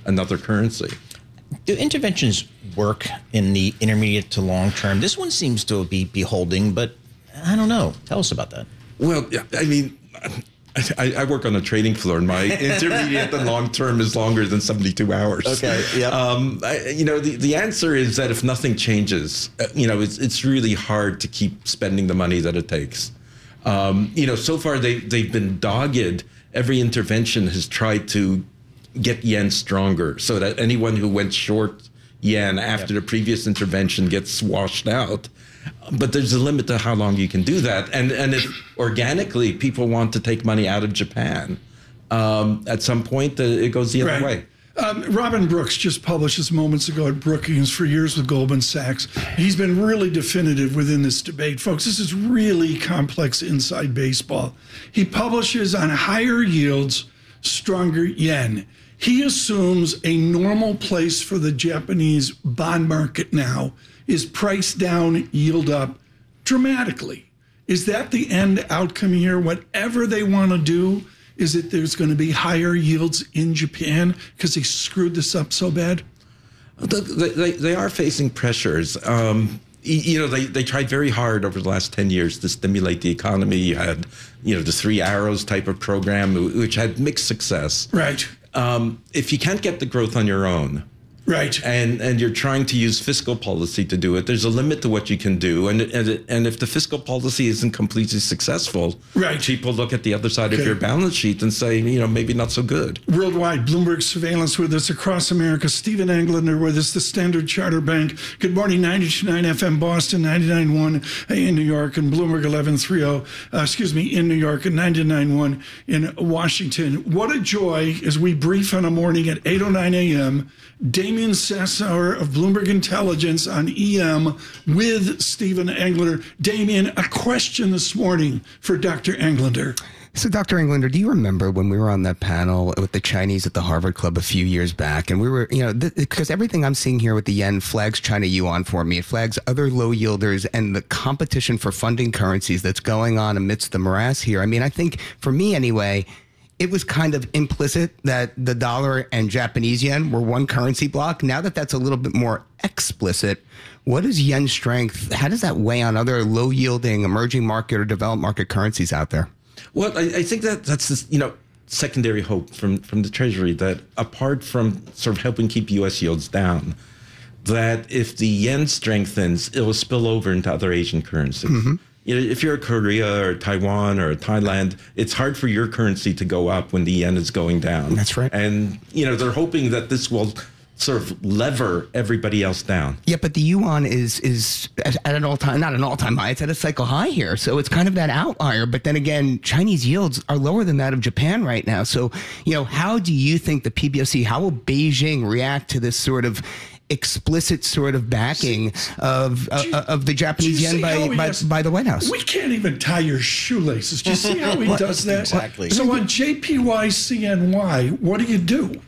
another currency. Do interventions work in the intermediate to long term? This one seems to be holding, but I don't know. Tell us about that. Well, I mean, I work on a trading floor, and my intermediate and long term is longer than 72 hours. Okay, yeah. The answer is that if nothing changes, it's really hard to keep spending the money that it takes. So far they've been dogged. Every intervention has tried to get yen stronger so that anyone who went short yen after the previous intervention gets washed out. But there's a limit to how long you can do that. And if organically people want to take money out of Japan, at some point it goes the other way. Robin Brooks just published this moments ago at Brookings for years with Goldman Sachs. He's been really definitive within this debate. Folks, this is really complex inside baseball. He publishes on higher yields, stronger yen. He assumes a normal place for the Japanese bond market now is price down, yield up dramatically. Is that the end outcome here? Whatever they want to do, is it there's going to be higher yields in Japan because they screwed this up so bad? They are facing pressures. They tried very hard over the last 10 years to stimulate the economy. You had, the Three Arrows type of program, which had mixed success. Right. If you can't get the growth on your own, right, and you're trying to use fiscal policy to do it, there's a limit to what you can do. And if the fiscal policy isn't completely successful, right, people look at the other side of your balance sheet and say, maybe not so good. Worldwide, Bloomberg Surveillance with us across America. Stephen Englander with us, the Standard Chartered Bank. Good morning, 92.9 FM Boston, 99.1 in New York, and Bloomberg 1130, in New York, and 99.1 in Washington. What a joy as we brief on a morning at 8:09 a.m. Damien Sassower of Bloomberg Intelligence on EM with Stephen Englander. Damien, a question this morning for Dr. Englander. So, Dr. Englander, do you remember when we were on that panel with the Chinese at the Harvard Club a few years back? And we were, because everything I'm seeing here with the yen flags China yuan for me. It flags other low yielders and the competition for funding currencies that's going on amidst the morass here. I mean, I think for me anyway, it was kind of implicit that the dollar and Japanese yen were one currency block. Now that that's a little bit more explicit, what is yen strength? How does that weigh on other low yielding emerging market or developed market currencies out there? Well, I think that's this, secondary hope from the Treasury that apart from sort of helping keep U.S. yields down, that if the yen strengthens, it will spill over into other Asian currencies. Mm-hmm. If you're a Korea or Taiwan or Thailand, it's hard for your currency to go up when the yen is going down. That's right. And, they're hoping that this will sort of lever everybody else down. Yeah, but the yuan is at an all-time, not an all-time high, it's at a cycle high here. So it's kind of that outlier. But then again, Chinese yields are lower than that of Japan right now. So, how do you think the PBOC, how will Beijing react to this sort of explicit sort of backing of the Japanese yen by the White House? We can't even tie your shoelaces. Do you see how he does that? Exactly. So on JPY CNY, what do you do?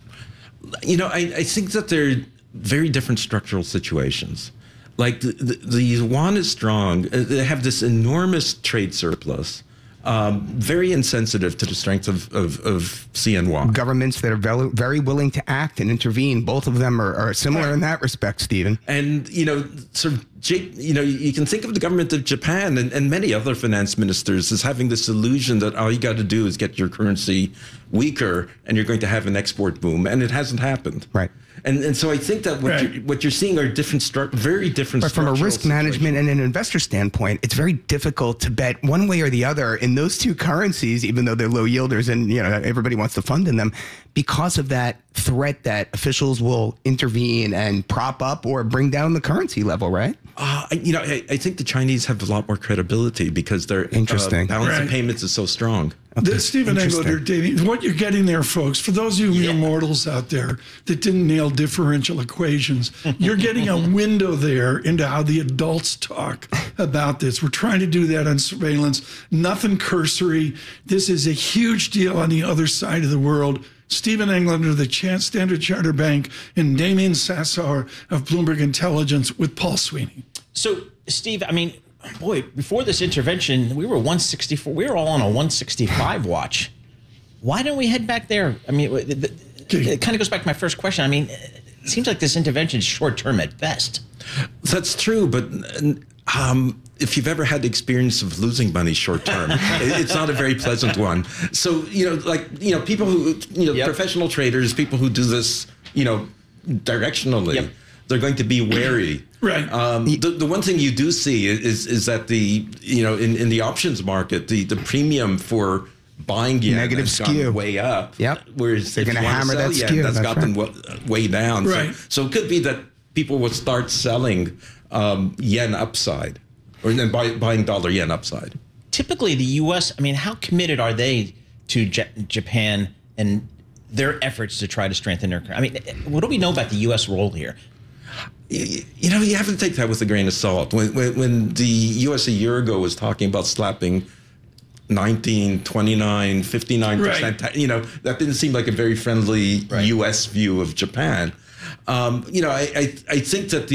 I think that they're very different structural situations. Like the yuan is strong. They have this enormous trade surplus. Very insensitive to the strength of CNY. Governments that are very willing to act and intervene. Both of them are similar in that respect, Stephen. And, you can think of the government of Japan and many other finance ministers as having this illusion that all you got to do is get your currency weaker and you're going to have an export boom. And it hasn't happened. Right. And so I think that what you're seeing are very different. But from a risk management and an investor standpoint, it's very difficult to bet one way or the other in those two currencies, even though they're low yielders and everybody wants to fund in them, because of that threat that officials will intervene and prop up or bring down the currency level, right? I think the Chinese have a lot more credibility because their balance of payments is so strong. Okay. Stephen Englander, what you're getting there, folks, for those of you mere mortals out there that didn't nail differential equations, you're getting a window there into how the adults talk about this. We're trying to do that on surveillance. Nothing cursory. This is a huge deal on the other side of the world. Stephen Englander, the Standard Chartered Bank, and Damien Sassower of Bloomberg Intelligence with Paul Sweeney. So, Steve, boy, before this intervention, we were 164. We were all on a 165 watch. Why don't we head back there? it kind of goes back to my first question. I mean, it seems like this intervention is short-term at best. That's true, but if you've ever had the experience of losing money short-term, it's not a very pleasant one. So, people who, professional traders, people who do this, directionally, they're going to be wary. Right. The one thing you do see is that in the options market, the premium for buying yen negative has skew gone way up. Yep. Whereas they're if going to you want hammer to sell that yen, skew. that's got them way down. Right. So it could be that people will start selling yen upside, or then buying dollar yen upside. Typically, the U.S., I mean, how committed are they to Japan and their efforts to try to strengthen their... I mean, what do we know about the U.S. role here? You have to take that with a grain of salt. When the U.S. a year ago was talking about slapping 19, 29, 59%, that didn't seem like a very friendly U.S. view of Japan. I think that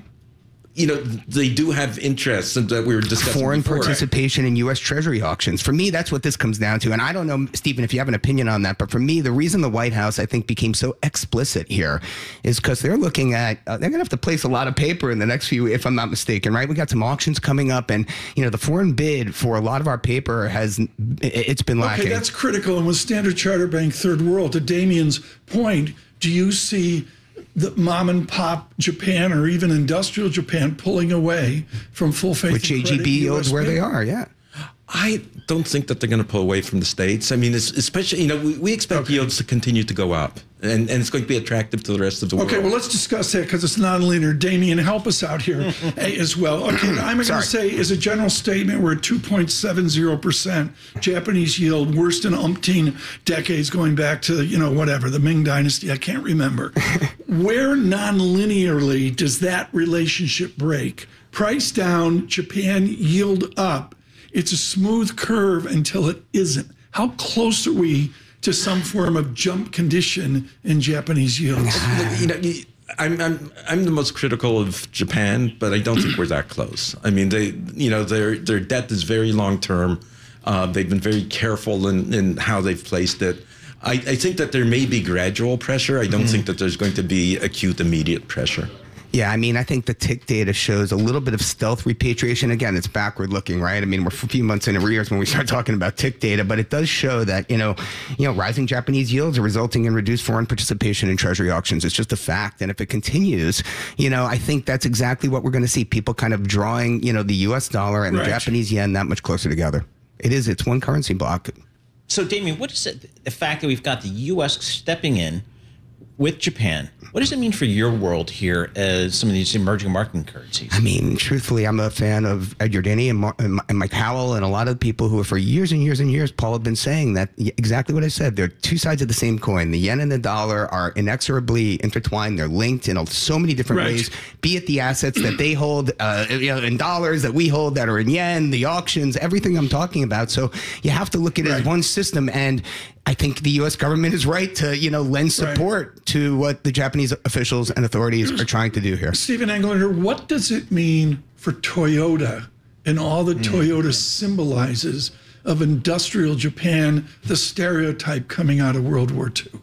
they do have interests that we were discussing foreign before. participation in U.S. Treasury auctions. For me, that's what this comes down to. And I don't know, Stephen, if you have an opinion on that, but for me, the reason the White House, I think, became so explicit here is because they're looking at, they're going to have to place a lot of paper in the next few, if I'm not mistaken, right? We got some auctions coming up, and, the foreign bid for a lot of our paper it's been lacking. Okay, that's critical. And with Standard Chartered Bank Third World, to Damien's point, do you see the mom and pop Japan or even industrial Japan pulling away from full faith with and credit JGB yields US where Bank? they are? Yeah. I don't think that they're going to pull away from the States. I mean, especially, we expect yields to continue to go up, and it's going to be attractive to the rest of the world. Okay, well, let's discuss that because it's nonlinear. Damien, help us out here as well. Okay, I'm going to say, as a general statement, we're at 2.70% Japanese yield, worst in umpteen decades, going back to, the Ming Dynasty. I can't remember. Where nonlinearly does that relationship break? Price down, Japan yield up. It's a smooth curve until it isn't. How close are we to some form of jump condition in Japanese yields? I'm the most critical of Japan, but I don't think we're that close. I mean, their debt is very long term. They've been very careful in how they've placed it. I think that there may be gradual pressure. I don't think that there's going to be acute, immediate pressure. Yeah, I mean, I think the tick data shows a little bit of stealth repatriation. Again, it's backward looking, right? I mean, we're a few months in arrears when we start talking about tick data, but it does show that, rising Japanese yields are resulting in reduced foreign participation in treasury auctions. It's just a fact. And if it continues, I think that's exactly what we're going to see. People kind of drawing, the US dollar and the Japanese yen that much closer together. It's one currency block. So, Damien, what is it, the fact that we've got the U.S. stepping in with Japan? What does it mean for your world here as some of these emerging market currencies? I mean, truthfully, I'm a fan of Ed Yardeni and Mike Howell and a lot of the people who, for years and years and years, Paul, have been saying that exactly what I said. They're two sides of the same coin. The yen and the dollar are inexorably intertwined. They're linked in so many different ways, be it the assets that they hold in dollars that we hold that are in yen, the auctions, everything I'm talking about. So you have to look at it as one system. And I think the U.S. government is right to, lend support to what the Japanese officials and authorities are trying to do here. Stephen Englander, what does it mean for Toyota and all that Toyota symbolizes of industrial Japan, the stereotype coming out of World War II?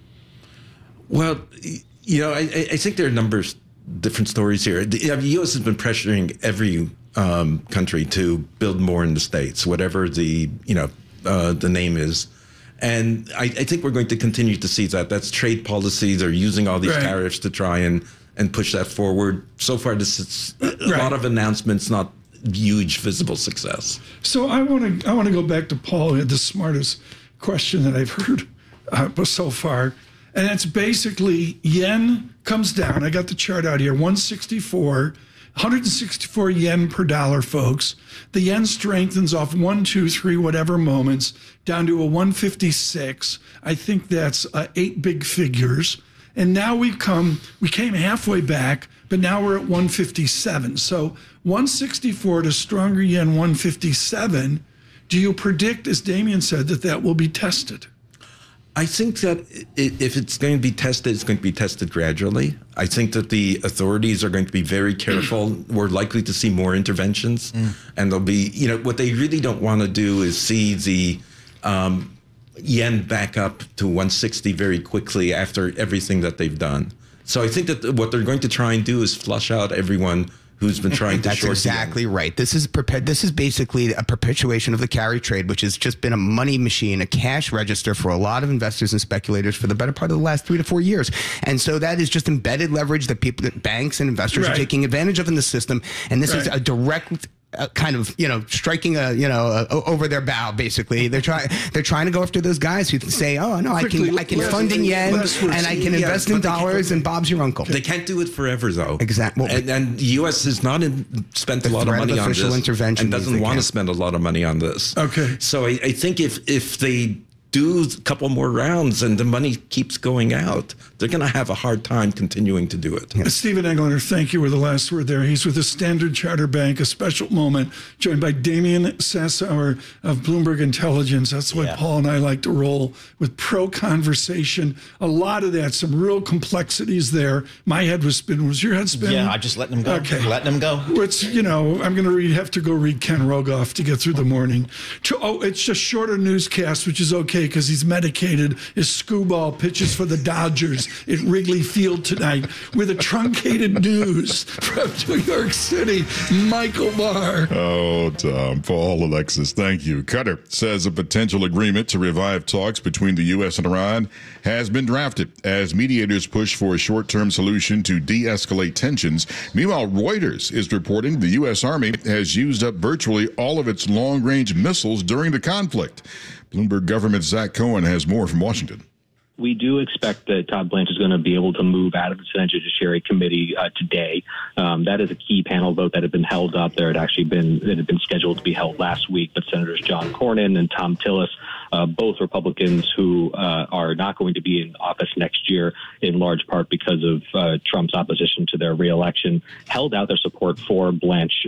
Well, I think there are different stories here. The U.S. has been pressuring every country to build more in the States, whatever the name is. And I think we're going to continue to see that. That's trade policy. They're using all these tariffs to try and push that forward. So far, this is a lot of announcements, not huge visible success. So I want to go back to Paul, the smartest question that I've heard so far. And it's basically yen comes down. I got the chart out here, 164 yen per dollar, folks. The yen strengthens off 1, 2, 3, whatever moments down to a 156. I think that's 8 big figures. And now we came halfway back, but now we're at 157. So 164 to stronger yen 157. Do you predict, as Damien said, that will be tested? I think that if it's going to be tested, it's going to be tested gradually. I think that the authorities are going to be very careful. We're likely to see more interventions. And there'll be, what they really don't want to do is see the yen back up to 160 very quickly after everything that they've done. So I think that what they're going to try and do is flush out everyone who's been trying to That's short exactly right. This is basically a perpetuation of the carry trade, which has just been a money machine, a cash register for a lot of investors and speculators for the better part of the last 3 to 4 years. And so that is just embedded leverage that banks and investors are taking advantage of in the system. And this is a direct kind of, striking over their bow. Basically, they're trying to go after those guys who say, "Oh no, I can fund in yen and I can invest in dollars," and Bob's your uncle. They can't do it forever, though. Exactly. And the U.S. has not spent a lot of money on this, and doesn't want to spend a lot of money on this. Okay. So I think if they do a couple more rounds and the money keeps going out, they're going to have a hard time continuing to do it. Yeah. Stephen Englander, thank you. We're the last word there. He's with the Standard Chartered Bank, a special moment, joined by Damien Sassower of Bloomberg Intelligence. That's why Paul and I like to roll with pro-conversation. A lot of that, some real complexities there. My head was spinning. Was your head spinning? Yeah, I just letting them go. Okay. Letting them go. It's, I'm going to have to go read Ken Rogoff to get through the morning. It's just shorter newscast, which is okay because he's medicated. His screwball pitches for the Dodgers at Wrigley Field tonight with a truncated news from New York City. Michael Barr. Oh, Tom, Paul, Alexis, thank you. Qatar says a potential agreement to revive talks between the U.S. and Iran has been drafted as mediators push for a short-term solution to de-escalate tensions. Meanwhile, Reuters is reporting the U.S. Army has used up virtually all of its long-range missiles during the conflict. Bloomberg government Zach Cohen has more from Washington. We do expect that Todd Blanche is going to be able to move out of the Senate Judiciary Committee today. That is a key panel vote that had been held up. It had been scheduled to be held last week, but Senators John Cornyn and Tom Tillis, both Republicans who are not going to be in office next year, in large part because of Trump's opposition to their reelection, held out their support for Blanche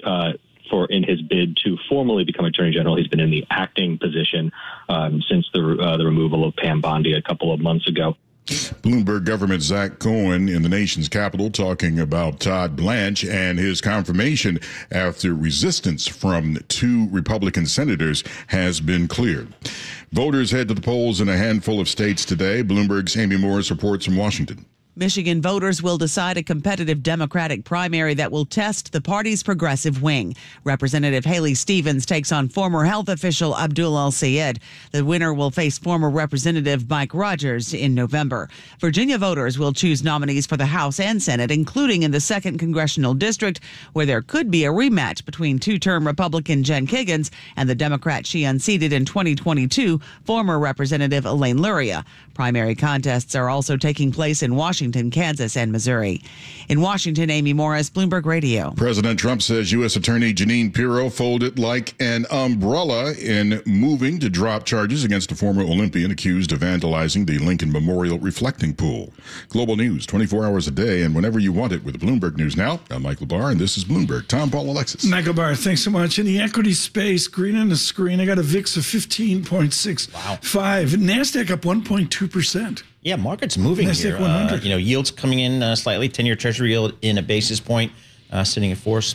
in his bid to formally become Attorney General. He's been in the acting position since the removal of Pam Bondi a couple of months ago. Bloomberg government Zach Cohen in the nation's capital talking about Todd Blanche and his confirmation after resistance from 2 Republican senators has been cleared. Voters head to the polls in a handful of states today. Bloomberg's Amy Morris reports from Washington. Michigan voters will decide a competitive Democratic primary that will test the party's progressive wing. Representative Haley Stevens takes on former health official Abdul El-Sayed. The winner will face former Representative Mike Rogers in November. Virginia voters will choose nominees for the House and Senate, including in the 2nd Congressional District, where there could be a rematch between 2-term Republican Jen Kiggans and the Democrat she unseated in 2022, former Representative Elaine Luria. Primary contests are also taking place in Washington, Kansas, and Missouri. In Washington, Amy Morris, Bloomberg Radio. President Trump says U.S. Attorney Jeanine Pirro folded like an umbrella in moving to drop charges against a former Olympian accused of vandalizing the Lincoln Memorial reflecting pool. Global news, 24 hours a day and whenever you want it with Bloomberg News Now. I'm Michael Barr, and this is Bloomberg. Tom, Paul, Alexis. Michael Barr, thanks so much. In the equity space, green on the screen, I got a VIX of 15.65. Wow. NASDAQ up 1.2%. Yeah, market's moving NASDAQ here. Yields coming in slightly. 10-year Treasury yield in a basis point, sitting at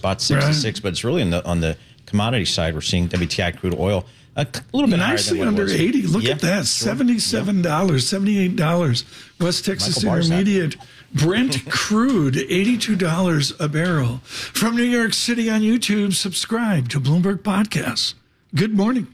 4.66. But it's really on the commodity side. We're seeing WTI crude oil a little bit nicely higher than under 80. Look at that, $77, $78. West Texas Intermediate. Brent crude, $82 a barrel. From New York City on YouTube, subscribe to Bloomberg Podcasts. Good morning.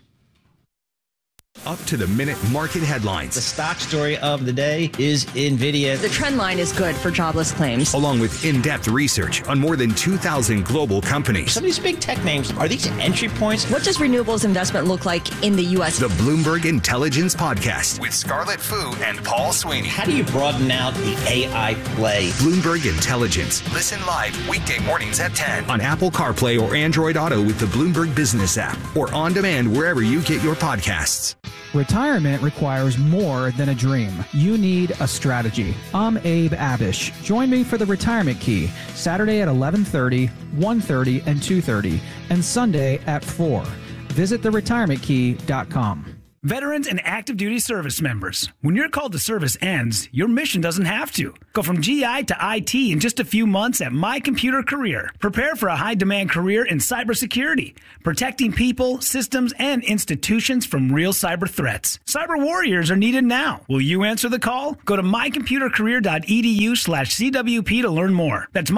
Up-to-the-minute market headlines. The stock story of the day is NVIDIA. The trend line is good for jobless claims. Along with in-depth research on more than 2,000 global companies. Some of these big tech names, are these entry points? What does renewables investment look like in the U.S.? The Bloomberg Intelligence Podcast with Scarlett Fu and Paul Sweeney. How do you broaden out the AI play? Bloomberg Intelligence. Listen live weekday mornings at 10 on Apple CarPlay or Android Auto with the Bloomberg Business app or on demand wherever you get your podcasts. Retirement requires more than a dream. You need a strategy. I'm Abe Abish. Join me for the Retirement Key, Saturday at 11:30, 1:30, and 2:30, and Sunday at 4. Visit theretirementkey.com. Veterans and active duty service members, when your call to service ends, your mission doesn't have to. Go from GI to IT in just a few months at My Computer Career. Prepare for a high-demand career in cybersecurity, protecting people, systems, and institutions from real cyber threats. Cyber warriors are needed now. Will you answer the call? Go to mycomputercareer.edu/CWP to learn more. That's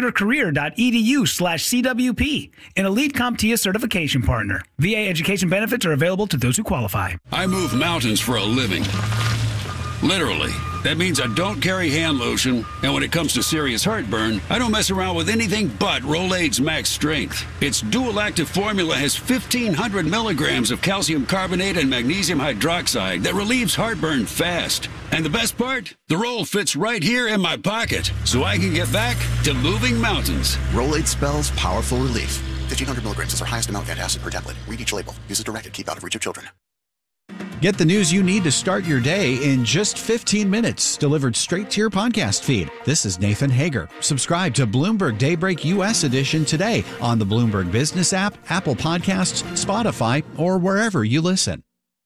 mycomputercareer.edu/CWP, an elite CompTIA certification partner. VA education benefits are available to those who qualify. I move mountains for a living. Literally. That means I don't carry hand lotion, and when it comes to serious heartburn, I don't mess around with anything but Rolaids Max Strength. Its dual-active formula has 1,500 milligrams of calcium carbonate and magnesium hydroxide that relieves heartburn fast. And the best part? The roll fits right here in my pocket, so I can get back to moving mountains. Rolaids spells powerful relief. 1,500 milligrams is our highest amount of antacid per tablet. Read each label. Use as directed. Keep out of reach of children. Get the news you need to start your day in just 15 minutes, delivered straight to your podcast feed. This is Nathan Hager. Subscribe to Bloomberg Daybreak U.S. Edition today on the Bloomberg Business app, Apple Podcasts, Spotify, or wherever you listen.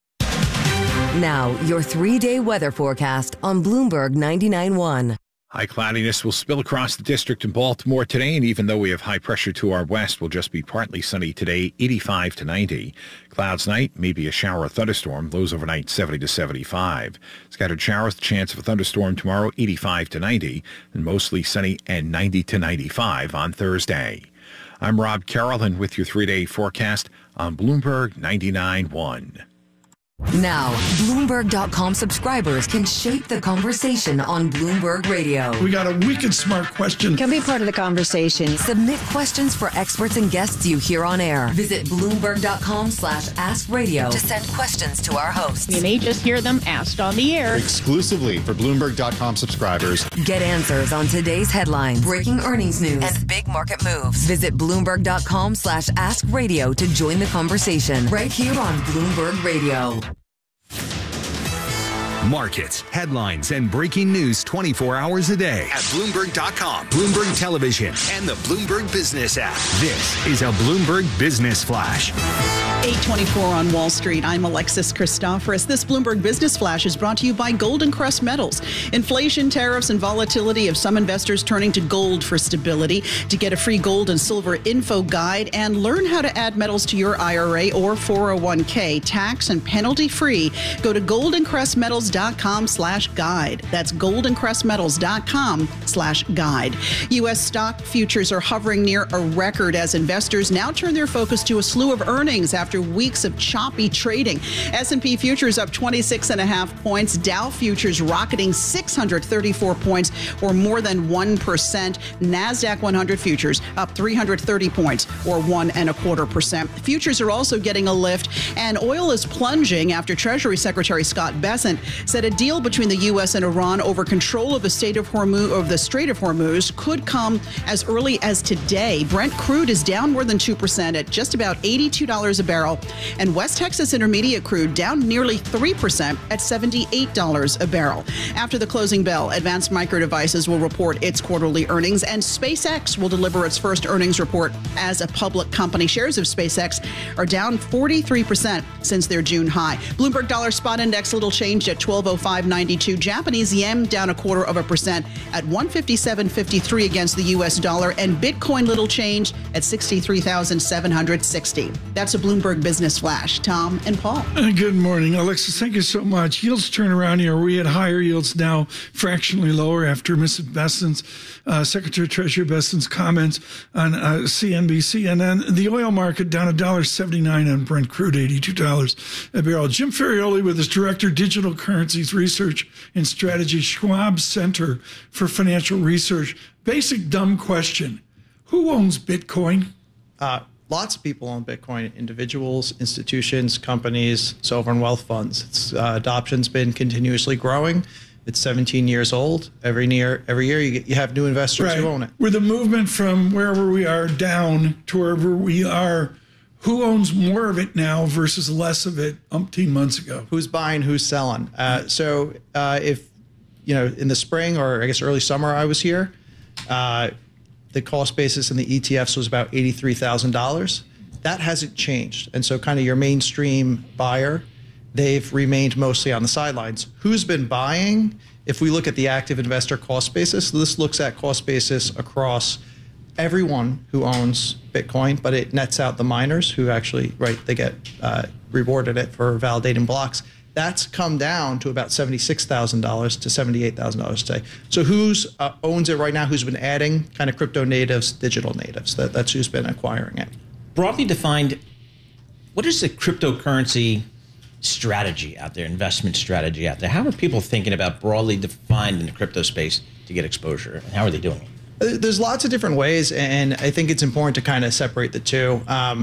Now, your 3-day weather forecast on Bloomberg 99.1. High cloudiness will spill across the district in Baltimore today, and even though we have high pressure to our west, we'll just be partly sunny today, 85 to 90. Clouds night, maybe a shower or thunderstorm. Lows overnight, 70 to 75. Scattered showers, the chance of a thunderstorm tomorrow, 85 to 90, and mostly sunny and 90 to 95 on Thursday. I'm Rob Carroll, and with your 3-day forecast on Bloomberg 99.1. Now, Bloomberg.com subscribers can shape the conversation on Bloomberg Radio. We got a wicked smart question. Can be part of the conversation. Submit questions for experts and guests you hear on air. Visit Bloomberg.com/AskRadio to send questions to our hosts. You may just hear them asked on the air. Exclusively for Bloomberg.com subscribers. Get answers on today's headlines, breaking earnings news, and big market moves. Visit Bloomberg.com/AskRadio to join the conversation right here on Bloomberg Radio. Markets, headlines, and breaking news 24 hours a day at Bloomberg.com, Bloomberg Television, and the Bloomberg Business app. This is a Bloomberg Business Flash. 8:24 on Wall Street. I'm Alexis Christoforous. This Bloomberg Business Flash is brought to you by Golden Crest Metals. Inflation, tariffs, and volatility have some investors turning to gold for stability. To get a free gold and silver info guide and learn how to add metals to your IRA or 401k, tax and penalty free, go to goldencrestmetals.com/guide. That's goldencrestmetals.com/guide. U.S. stock futures are hovering near a record as investors now turn their focus to a slew of earnings after weeks of choppy trading. S&P futures up 26.5 points. Dow futures rocketing 634 points, or more than 1%. NASDAQ 100 futures up 330 points, or 1.25%. Futures are also getting a lift, and oil is plunging after Treasury Secretary Scott Bessent said a deal between the U.S. and Iran over control of the Strait of Hormuz could come as early as today. Brent crude is down more than 2% at just about $82 a barrel, and West Texas Intermediate crude down nearly 3% at $78 a barrel. After the closing bell, Advanced Micro Devices will report its quarterly earnings, and SpaceX will deliver its first earnings report as a public company. Shares of SpaceX are down 43% since their June high. Bloomberg Dollar Spot Index little changed at 1205.92. Japanese yen down 0.25% at 157.53 against the U.S. dollar, and Bitcoin little changed at 63,760. That's a Bloomberg Business Flash. Tom and Paul. Good morning, Alexis. Thank you so much. Yields turn around here. We had higher yields, now fractionally lower after Mrs. Bessent's, Secretary of Treasury Bessent's comments on CNBC. And then the oil market down $1.79 on Brent crude, $82 a barrel. Jim Ferrioli with his Director, Digital Currencies Research and Strategy, Schwab Center for Financial Research. Basic dumb question. Who owns Bitcoin? Lots of people own Bitcoin, individuals, institutions, companies, sovereign wealth funds. Its adoption's been continuously growing. It's 17 years old. Every year you have new investors who own it. With the movement from wherever we are down to wherever we are, who owns more of it now versus less of it umpteen months ago? Who's buying, who's selling? So if, in the spring or I guess early summer I was here, the cost basis in the ETFs was about $83,000. That hasn't changed. And so kind of your mainstream buyer, they've remained mostly on the sidelines. Who's been buying? If we look at the active investor cost basis, this looks at cost basis across everyone who owns Bitcoin, but it nets out the miners who actually, they get rewarded it for validating blocks. That's come down to about $76,000 to $78,000 today. So who's owns it right now? Who's been adding kind of crypto natives, digital natives? That's who's been acquiring it. Broadly defined, what is the cryptocurrency strategy out there, investment strategy out there? How are people thinking about broadly defined in the crypto space to get exposure? And how are they doing it? There's lots of different ways, and I think it's important to kind of separate the two.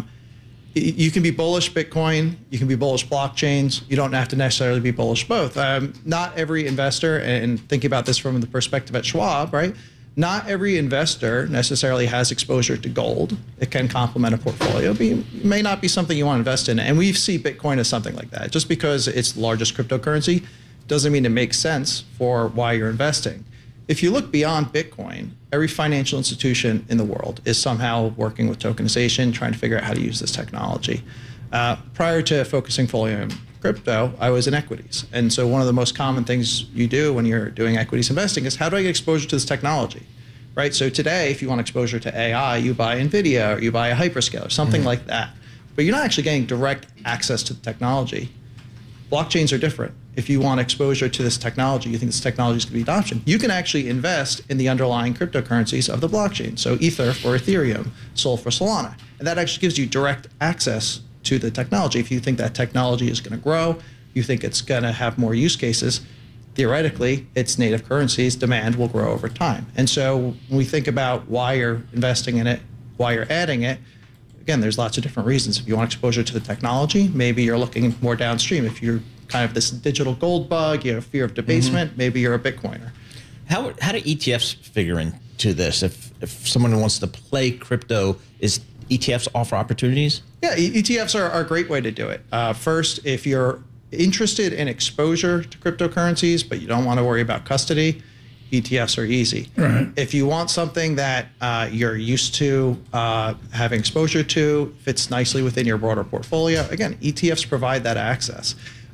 You can be bullish Bitcoin, you can be bullish blockchains. You don't have to necessarily be bullish both. Not every investor, and thinking about this from the perspective at Schwab, right? Not every investor necessarily has exposure to gold. It can complement a portfolio, but it may not be something you want to invest in. And we see Bitcoin as something like that. Just because it's the largest cryptocurrency doesn't mean it makes sense for why you're investing. If you look beyond Bitcoin, every financial institution in the world is somehow working with tokenization, trying to figure out how to use this technology. Prior to focusing fully on crypto, I was in equities. And so one of the most common things you do when you're doing equities investing is, how do I get exposure to this technology? Right? So today, if you want exposure to AI, you buy NVIDIA or you buy a hyperscaler, something like that. But you're not actually getting direct access to the technology. Blockchains are different. If you want exposure to this technology, you think this technology is going to be adoption, you can actually invest in the underlying cryptocurrencies of the blockchain. So Ether for Ethereum, Sol for Solana. And that actually gives you direct access to the technology. If you think that technology is going to grow, you think it's going to have more use cases, theoretically, its native currencies demand will grow over time. And so when we think about why you're investing in it, why you're adding it, again, there's lots of different reasons. If you want exposure to the technology, maybe you're looking more downstream. If you're kind of this digital gold bug, you have fear of debasement, maybe you're a Bitcoiner. How do ETFs figure into this? If someone wants to play crypto, is ETFs offer opportunities? Yeah, ETFs are a great way to do it. First, if you're interested in exposure to cryptocurrencies, but you don't want to worry about custody, ETFs are easy. Right. If you want something that you're used to having exposure to, fits nicely within your broader portfolio, again, ETFs provide that access.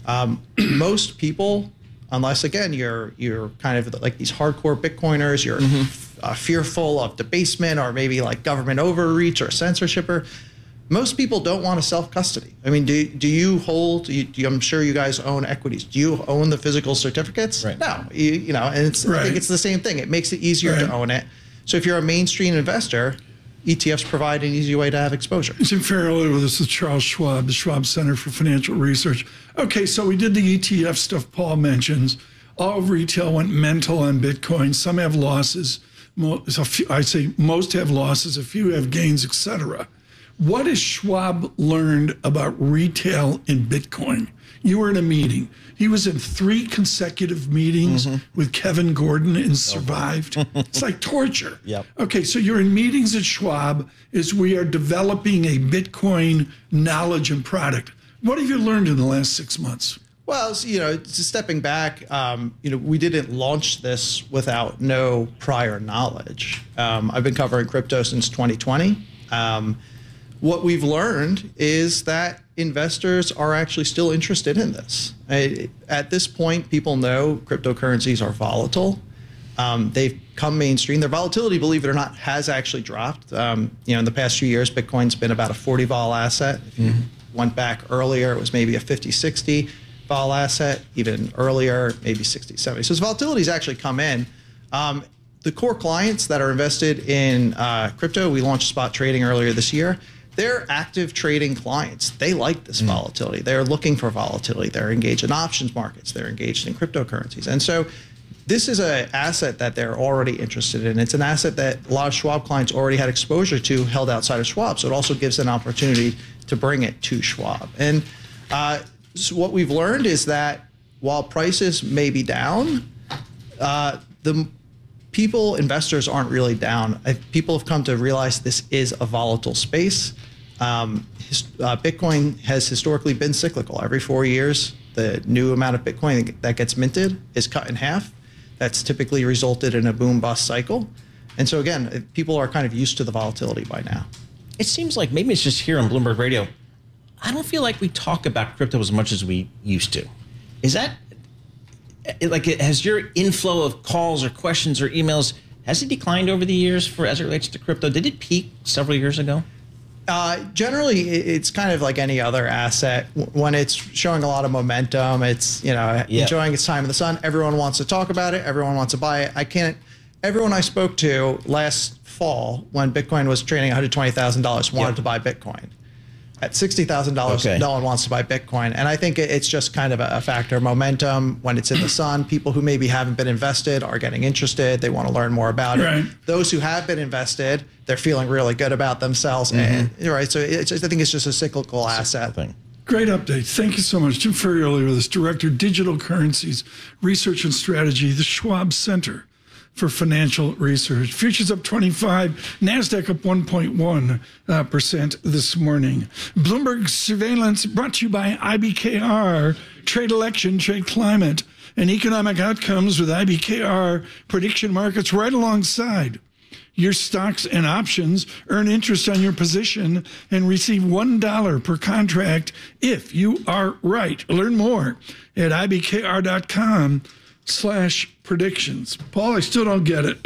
Most people, unless again you're kind of like these hardcore Bitcoiners, you're fearful of debasement or maybe like government overreach or censorship, most people don't want to self-custody. I mean, do you hold? I'm sure you guys own equities. Do you own the physical certificates? Right. No, you know, and it's, I think it's the same thing. It makes it easier to own it. So if you're a mainstream investor, ETFs provide an easy way to have exposure. It's in parallel with this with Charles Schwab, the Schwab Center for Financial Research. Okay, so we did the ETF stuff Paul mentions. All of retail went mental on Bitcoin. Some have losses. I'd say most have losses. A few have gains, etc. What has Schwab learned about retail in Bitcoin? You were in a meeting. He was in 3 consecutive meetings with Kevin Gordon and survived. It's like torture. Yep. Okay, so you're in meetings at Schwab as we are developing a Bitcoin knowledge and product. What have you learned in the last 6 months? Well, you know, just stepping back, you know, we didn't launch this without no prior knowledge. I've been covering crypto since 2020. What we've learned is that investors are actually still interested in this. At this point, people know cryptocurrencies are volatile. They've come mainstream. Their volatility, believe it or not, has actually dropped. You know, in the past few years, Bitcoin's been about a 40 vol asset. If you went back earlier, it was maybe a 50, 60 vol asset. Even earlier, maybe 60, 70. So its volatility's actually come in. The core clients that are invested in crypto, we launched spot trading earlier this year. They're active trading clients. They like this volatility. They're looking for volatility. They're engaged in options markets. They're engaged in cryptocurrencies. And so this is an asset that they're already interested in. It's an asset that a lot of Schwab clients already had exposure to, held outside of Schwab. So it also gives an opportunity to bring it to Schwab. And so what we've learned is that while prices may be down, the investors aren't really down. People have come to realize this is a volatile space. Bitcoin has historically been cyclical. Every 4 years, the new amount of Bitcoin that gets minted is cut in half. That's typically resulted in a boom-bust cycle. And so again, people are kind of used to the volatility by now. It seems like maybe it's just here on Bloomberg Radio. I don't feel like we talk about crypto as much as we used to. Is that like, has your inflow of calls or questions or emails, has it declined over the years as it relates to crypto? Did it peak several years ago? Generally, it's kind of like any other asset. When it's showing a lot of momentum, it's enjoying its time in the sun. Everyone wants to talk about it. Everyone wants to buy it. Everyone I spoke to last fall when Bitcoin was trading $120,000 wanted to buy Bitcoin. At $60,000, no one wants to buy Bitcoin. And I think it's just kind of a factor of momentum. When it's in the sun, people who maybe haven't been invested are getting interested. They want to learn more about it. Those who have been invested, they're feeling really good about themselves. And, right. So I think it's just a cyclical asset. Great update. Thank you so much. Jim Ferrioli with us, Director, Digital Currencies, Research and Strategy, the Schwab Center for Financial Research. Futures up 25, NASDAQ up 1.1% this morning. Bloomberg Surveillance brought to you by IBKR, Trade Election, Trade Climate, and Economic Outcomes with IBKR prediction markets right alongside your stocks and options. Earn interest on your position and receive $1 per contract if you are right. Learn more at ibkr.com/predictions. Paul, I still don't get it.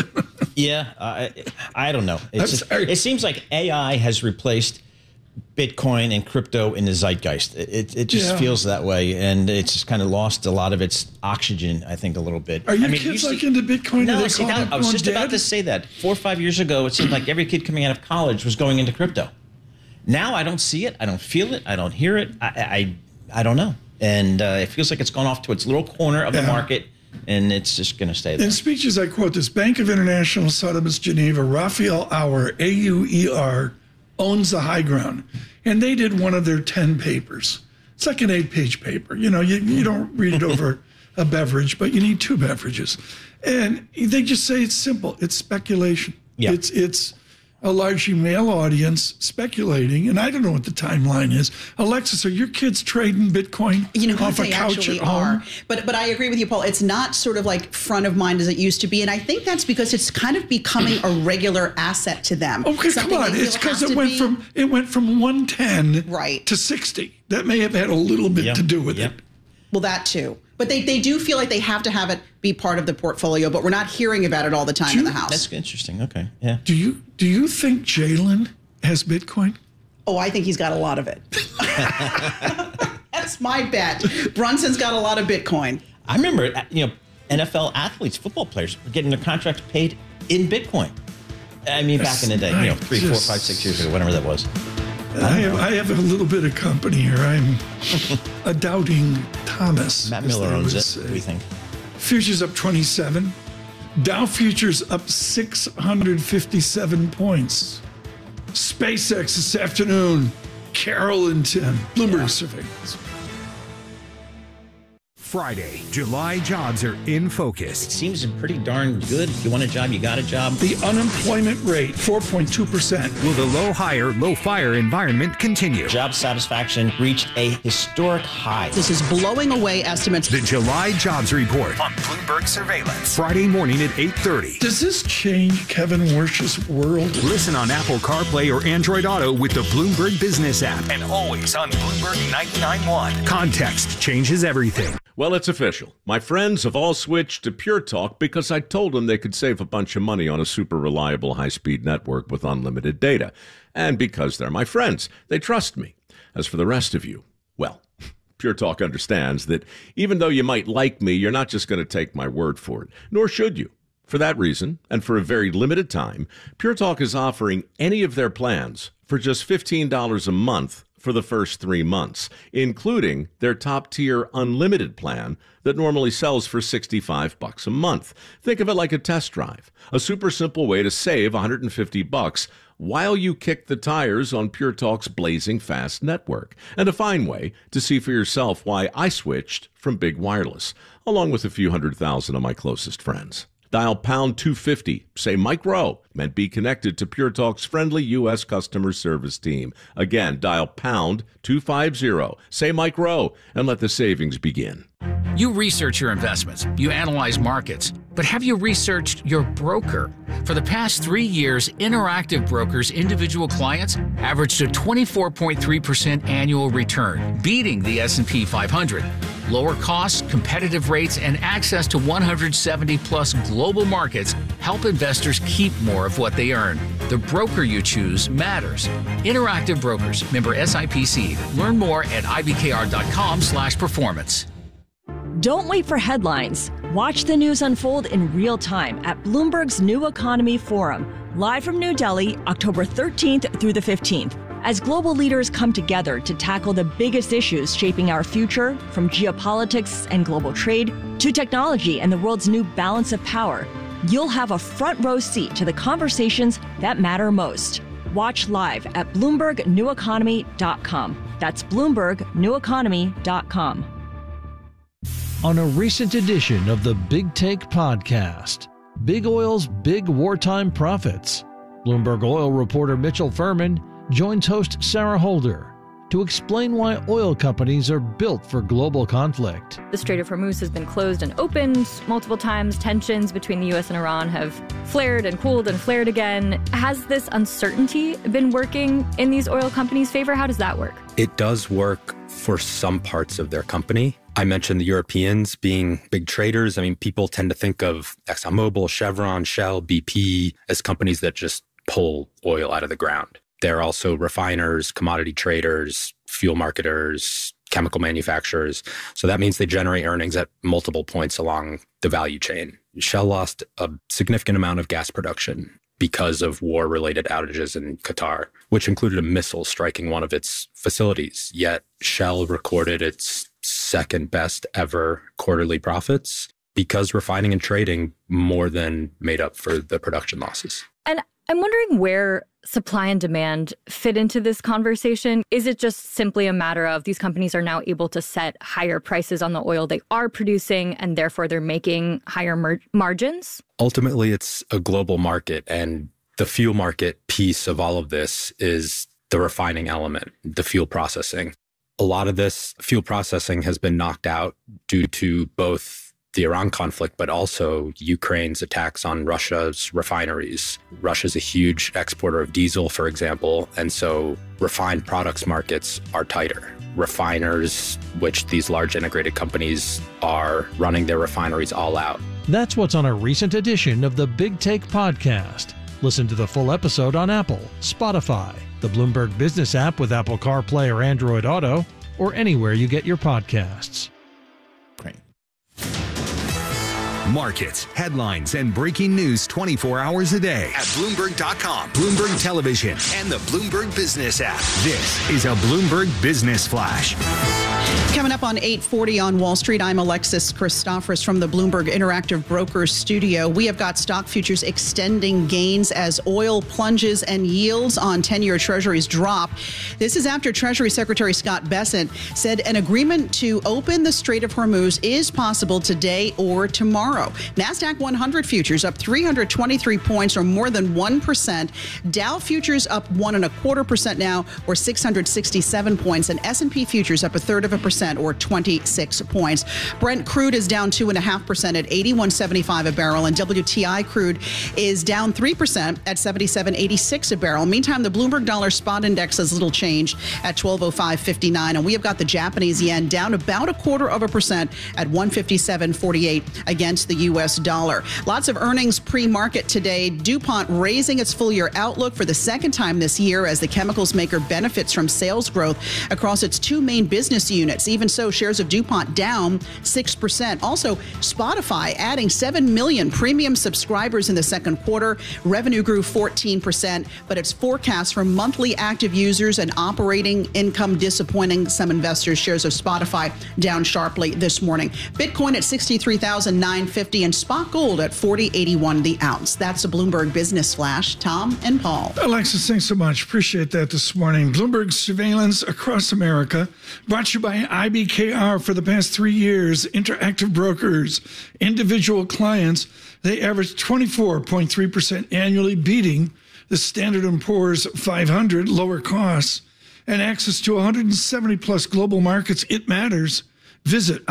I don't know. It seems like AI has replaced Bitcoin and crypto in the zeitgeist. It just feels that way, and it's just kind of lost a lot of its oxygen, I think, a little bit. Are your kids into Bitcoin? No, I was just about to say that. 4 or 5 years ago, it seemed like every kid coming out of college was going into crypto. Now I don't see it. I don't feel it. I don't hear it. I don't know. And it feels like it's gone off to its little corner of the market, and it's just going to stay there. In speeches, I quote this: Bank of International Settlements Geneva, Raphael Auer, AUER, owns the high ground. And they did one of their 10 papers. It's like an 8-page paper. You don't read it over a beverage, but you need 2 beverages. And they just say it's simple. It's speculation. It's a largely male audience speculating, and I don't know what the timeline is. Alexis, are your kids trading Bitcoin off a couch at home? But I agree with you, Paul. It's not sort of like front of mind as it used to be, and I think that's because it's kind of becoming a regular asset to them. Okay, come on. It's because it went from 110 to 60. That may have had a little bit to do with it. Well, that too. But they do feel like they have to have it be part of the portfolio, but we're not hearing about it all the time in the house. That's interesting. Okay. Yeah. Do you think Jalen has Bitcoin? Oh, I think he's got a lot of it. That's my bet. Brunson's got a lot of Bitcoin. I remember, NFL athletes, football players, were getting their contracts paid in Bitcoin. I mean, back in the day, 3, 4, 5, 6 years ago, whatever that was. I have a little bit of company here. I'm a doubting Thomas. Matt Miller owns it, we think. Futures up 27. Dow futures up 657 points. SpaceX this afternoon. Carol and Tim. Bloomberg Surveillance. Friday, July jobs are in focus. It seems pretty darn good. If you want a job, you got a job. The unemployment rate, 4.2%. Will the low hire, low fire environment continue? Job satisfaction reached a historic high. This is blowing away estimates. The July jobs report on Bloomberg Surveillance. Friday morning at 8:30. Does this change Kevin Wersch's world? Listen on Apple CarPlay or Android Auto with the Bloomberg Business app. And always on Bloomberg 99.1. Context changes everything. Well, it's official. My friends have all switched to Pure Talk because I told them they could save a bunch of money on a super reliable high-speed network with unlimited data. And because they're my friends, they trust me. As for the rest of you, well, Pure Talk understands that even though you might like me, you're not just going to take my word for it, nor should you. For that reason, and for a very limited time, Pure Talk is offering any of their plans for just $15 a month for the first 3 months, including their top-tier unlimited plan that normally sells for $65 a month. Think of it like a test drive, a super simple way to save $150 while you kick the tires on Pure Talk's blazing fast network, and a fine way to see for yourself why I switched from Big Wireless, along with a few 100,000 of my closest friends. Dial pound 250, say Mike Rowe, and be connected to Pure Talk's friendly U.S. customer service team. Again, dial pound 250, say Mike Rowe, and let the savings begin. You research your investments, you analyze markets, but have you researched your broker? For the past 3 years, Interactive Brokers' individual clients averaged a 24.3% annual return, beating the S&P 500. Lower costs, competitive rates, and access to 170-plus global markets help investors keep more of what they earn. The broker you choose matters. Interactive Brokers, member SIPC. Learn more at ibkr.com/performance. Don't wait for headlines. Watch the news unfold in real time at Bloomberg's New Economy Forum, live from New Delhi, October 13th through the 15th. As global leaders come together to tackle the biggest issues shaping our future, from geopolitics and global trade to technology and the world's new balance of power, you'll have a front row seat to the conversations that matter most. Watch live at BloombergNewEconomy.com. That's BloombergNewEconomy.com. On a recent edition of the Big Take podcast, Big Oil's big wartime profits. Bloomberg Oil reporter Mitchell Furman joins host Sarah Holder to explain why oil companies are built for global conflict. The Strait of Hormuz has been closed and opened multiple times. Tensions between the U.S. and Iran have flared and cooled and flared again. Has this uncertainty been working in these oil companies' favor? How does that work? It does work for some parts of their company. I mentioned the Europeans being big traders. I mean, people tend to think of ExxonMobil, Chevron, Shell, BP as companies that just pull oil out of the ground. They're also refiners, commodity traders, fuel marketers, chemical manufacturers. So that means they generate earnings at multiple points along the value chain. Shell lost a significant amount of gas production because of war-related outages in Qatar, which included a missile striking one of its facilities. Yet Shell recorded its second best ever quarterly profits because refining and trading more than made up for the production losses. And I'm wondering where supply and demand fit into this conversation. Is it just simply a matter of these companies are now able to set higher prices on the oil they are producing, and therefore they're making higher margins? Ultimately, it's a global market, and the fuel market piece of all of this is the refining element, the fuel processing. A lot of this fuel processing has been knocked out due to both the Iran conflict, but also Ukraine's attacks on Russia's refineries. Russia's a huge exporter of diesel, for example, and so refined products markets are tighter. Refiners, which these large integrated companies are running their refineries all out. That's what's on a recent edition of the Big Take podcast. Listen to the full episode on Apple, Spotify, the Bloomberg Business app with Apple CarPlay or Android Auto, or anywhere you get your podcasts. Markets, headlines, and breaking news 24 hours a day at Bloomberg.com, Bloomberg Television, and the Bloomberg Business app. This is a Bloomberg Business Flash. Coming up on 8:40 on Wall Street, I'm Alexis Christoforous from the Bloomberg Interactive Brokers studio. We have got stock futures extending gains as oil plunges and yields on 10-year treasuries drop. This is after Treasury Secretary Scott Bessent said an agreement to open the Strait of Hormuz is possible today or tomorrow. NASDAQ 100 futures up 323 points, or more than 1%. Dow futures up 1.25% now, or 667 points. And S&P futures up 0.33%, or 26 points. Brent crude is down 2.5% at $81.75 a barrel, and WTI crude is down 3% at $77.86 a barrel. Meantime, the Bloomberg Dollar Spot Index has little change at 1205.59, and we have got the Japanese yen down about 0.25% at 157.48 against the U.S. dollar. Lots of earnings pre-market today. DuPont raising its full-year outlook for the second time this year as the chemicals maker benefits from sales growth across its two main business units. Even so, shares of DuPont down 6%. Also, Spotify adding 7 million premium subscribers in the second quarter. Revenue grew 14%, but its forecast for monthly active users and operating income disappointing some investors. Shares of Spotify down sharply this morning. Bitcoin at 63,950 and spot gold at 40.81 the ounce. That's a Bloomberg Business Flash. Tom and Paul. Alexis, thanks so much. Appreciate that this morning. Bloomberg surveillance across America, brought to you by IBKR for the past 3 years. Interactive Brokers, individual clients, they averaged 24.3% annually, beating the Standard & Poor's 500. Lower costs and access to 170 plus global markets. It matters. Visit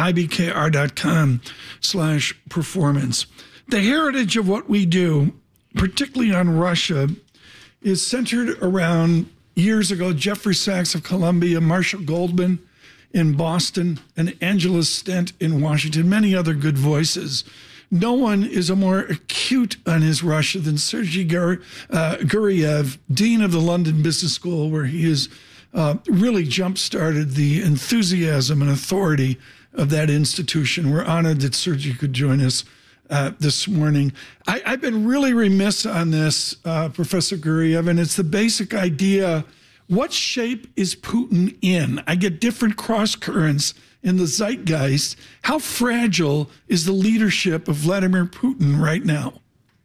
ibkr.com/performance. The heritage of what we do, particularly on Russia, is centered around years ago, Jeffrey Sachs of Columbia, Marshall Goldman in Boston, and Angela Stent in Washington, many other good voices. No one is a more acute on his Russia than Sergei Guriev, Dean of the London Business School, where he has really jump-started the enthusiasm and authority of that institution. We're honored that Sergei could join us this morning. I've been really remiss on this, Professor Guriev, and it's the basic idea. What shape is Putin in? I get different cross currents in the zeitgeist. How fragile is the leadership of Vladimir Putin right now?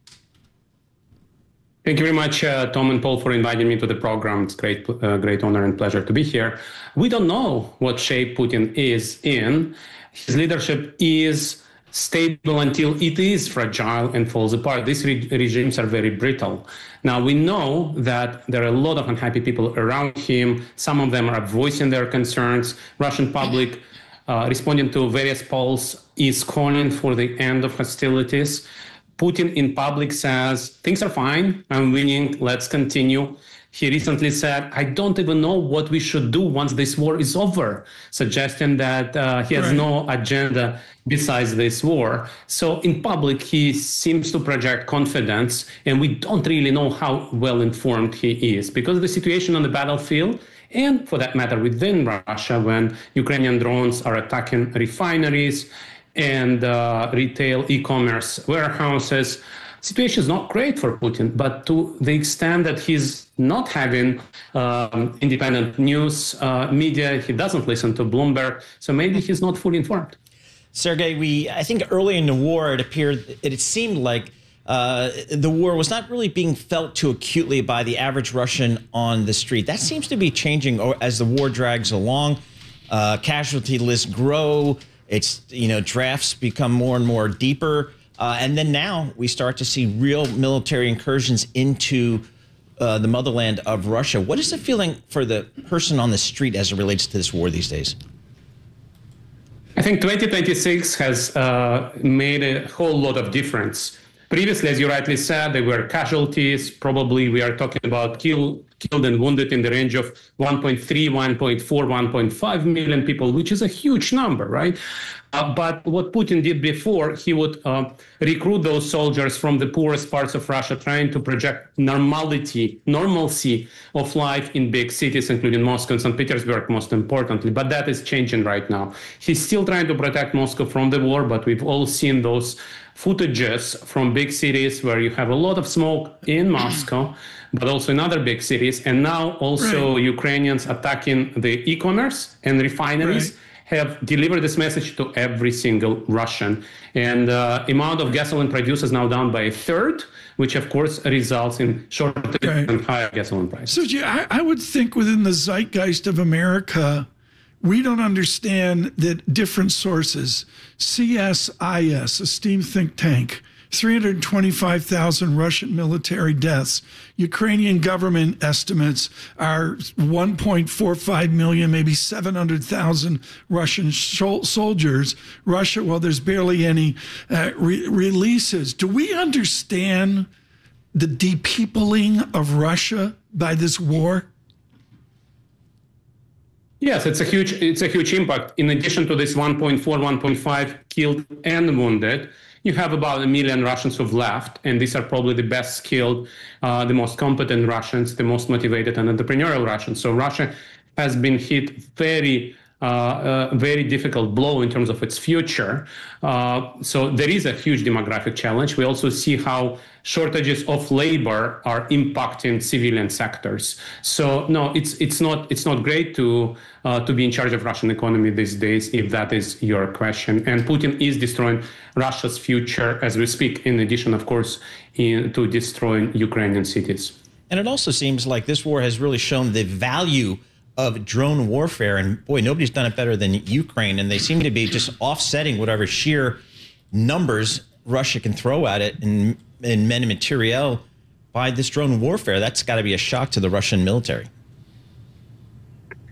Thank you very much, Tom and Paul, for inviting me to the program. It's great honor and pleasure to be here. We don't know what shape Putin is in. His leadership is stable until it is fragile and falls apart. These regimes are very brittle. Now, we know that there are a lot of unhappy people around him. Some of them are voicing their concerns. Russian public, responding to various polls, is calling for the end of hostilities. Putin in public says, things are fine, I'm winning, let's continue. He recently said, I don't even know what we should do once this war is over, suggesting that he has no agenda besides this war. So in public, he seems to project confidence, and we don't really know how well informed he is, because the situation on the battlefield, and for that matter within Russia, when Ukrainian drones are attacking refineries and retail e-commerce warehouses, situation is not great for Putin, but to the extent that he's not having independent news media, he doesn't listen to Bloomberg, so maybe he's not fully informed. Sergei, I think early in the war, it seemed like the war was not really being felt too acutely by the average Russian on the street. That seems to be changing as the war drags along. Casualty lists grow. It's, drafts become more and more deeper. And then now we start to see real military incursions into the motherland of Russia. What is the feeling for the person on the street as it relates to this war these days? I think 2026 has made a whole lot of difference. Previously, as you rightly said, there were casualties. Probably we are talking about killed and wounded in the range of 1.3, 1.4, 1.5 million people, which is a huge number, right? But what Putin did before, he would recruit those soldiers from the poorest parts of Russia, trying to project normalcy of life in big cities, including Moscow and St. Petersburg, most importantly. But that is changing right now. He's still trying to protect Moscow from the war, but we've all seen those footages from big cities where you have a lot of smoke in Moscow, but also in other big cities. And now also Ukrainians attacking the e-commerce and refineries have delivered this message to every single Russian. And the amount of gasoline produced is now down by a third, which of course results in shortage and higher gasoline prices. So I would think within the zeitgeist of America, we don't understand that different sources, CSIS, a steam think tank, 325,000 Russian military deaths. Ukrainian government estimates are 1.45 million, maybe 700,000 Russian soldiers. Russia, well, there's barely any releases. Do we understand the depeopling of Russia by this war? Yes, it's a huge impact. In addition to this 1.4, 1.5 killed and wounded, you have about 1 million Russians who've left, and these are probably the best skilled, the most competent Russians, the most motivated and entrepreneurial Russians. So Russia has been hit very difficult blow in terms of its future. So there is a huge demographic challenge. We also see how shortages of labor are impacting civilian sectors. So no, it's not great to be in charge of Russian economy these days, if that is your question. And Putin is destroying Russia's future as we speak, in addition, of course, to destroying Ukrainian cities. And it also seems like this war has really shown the value of drone warfare. And boy, nobody's done it better than Ukraine. And they seem to be just offsetting whatever sheer numbers Russia can throw at it in men and materiel by this drone warfare. That's got to be a shock to the Russian military.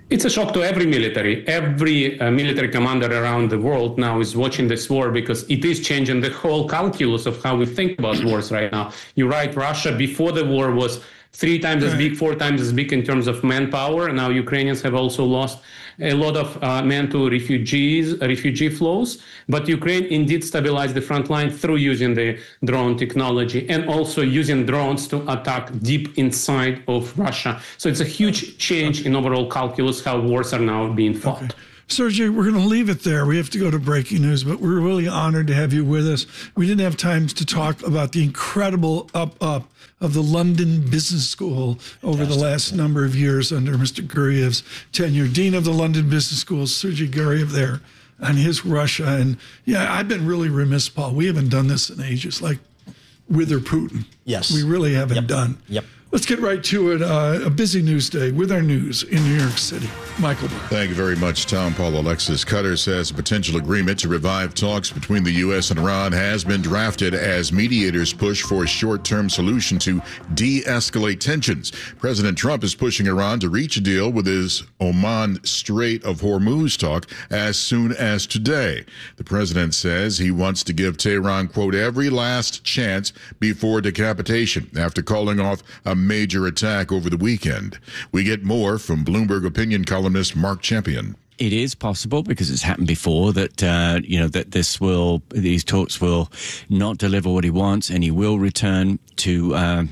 It's a shock to every military. Every military commander around the world now is watching this war because it is changing the whole calculus of how we think about wars right now. You're right, Russia before the war was 3 times as big, 4 times as big in terms of manpower. Now Ukrainians have also lost a lot of men to refugee flows. But Ukraine indeed stabilized the front line through using the drone technology and also using drones to attack deep inside of Russia. So it's a huge change in overall calculus how wars are now being fought. Okay. Sergey, we're going to leave it there. We have to go to breaking news, but we're really honored to have you with us. We didn't have time to talk about the incredible up of the London Business School over the last number of years under Mr. Guryev's tenure. Dean of the London Business School, Sergey Guryev there, and his Russia. And yeah, I've been really remiss, Paul. We haven't done this in ages, like Wither Putin. Yes. We really haven't done. Yep. Let's get right to it. A busy news day with our news in New York City. Michael Barr. Thank you very much, Tom. Paul Alexis. Qatar says a potential agreement to revive talks between the U.S. and Iran has been drafted as mediators push for a short-term solution to de-escalate tensions. President Trump is pushing Iran to reach a deal with his Oman Strait of Hormuz talk as soon as today. The president says he wants to give Tehran, quote, every last chance before decapitation after calling off a major attack over the weekend. We get more from Bloomberg opinion columnist Mark Champion. It is possible, because it's happened before, that that these talks will not deliver what he wants, and he will return to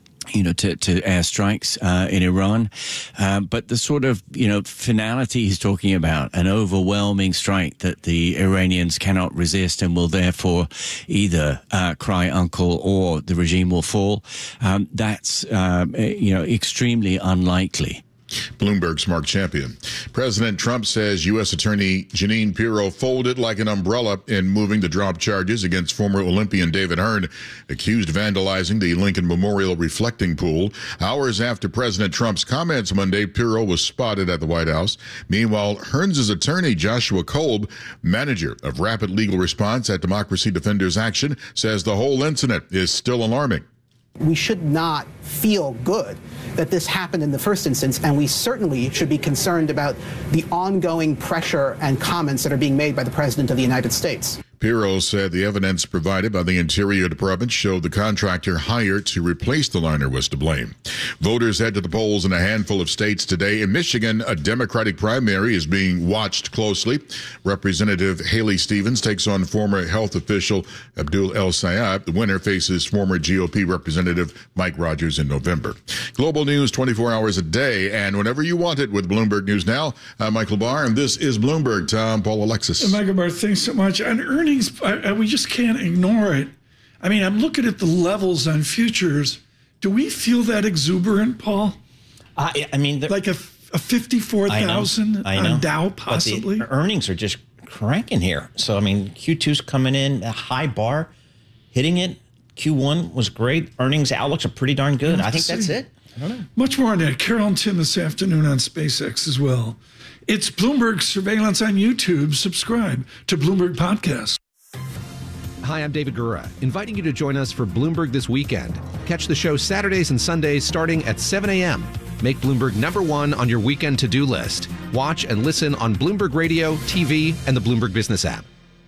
to airstrikes in Iran. But the sort of, finality he's talking about, an overwhelming strike that the Iranians cannot resist and will therefore either cry uncle or the regime will fall, that's, extremely unlikely. Bloomberg's Mark Champion. President Trump says U.S. Attorney Jeanine Pirro folded like an umbrella in moving to drop charges against former Olympian David Hearn, accused of vandalizing the Lincoln Memorial reflecting pool. Hours after President Trump's comments Monday, Pirro was spotted at the White House. Meanwhile, Hearns' attorney Joshua Kolb, manager of Rapid Legal Response at Democracy Defenders Action, says the whole incident is still alarming. We should not feel good that this happened in the first instance, and we certainly should be concerned about the ongoing pressure and comments that are being made by the President of the United States. Pirro said the evidence provided by the Interior Department showed the contractor hired to replace the liner was to blame. Voters head to the polls in a handful of states today. In Michigan, a Democratic primary is being watched closely. Representative Haley Stevens takes on former health official Abdul El Sayed. The winner faces former GOP Representative Mike Rogers in November. Global news 24 hours a day and whenever you want it with Bloomberg News Now. I'm Michael Barr, and this is Bloomberg. Tom, Paul Alexis. And Michael Barr, thanks so much. On earnings, we just can't ignore it. I mean, I'm looking at the levels on futures. Do we feel that exuberant, Paul? I mean, like a 54,000 on Dow, possibly? But the earnings are just cranking here. So, I mean, Q2's coming in, a high bar, hitting it. Q1 was great. Earnings outlooks are pretty darn good. I think that's it. I don't know. Much more on that. Carol and Tim this afternoon on SpaceX as well. It's Bloomberg Surveillance on YouTube. Subscribe to Bloomberg Podcast. Hi, I'm David Gura, inviting you to join us for Bloomberg This Weekend. Catch the show Saturdays and Sundays starting at 7 a.m. Make Bloomberg #1 on your weekend to-do list. Watch and listen on Bloomberg Radio, TV, and the Bloomberg Business app.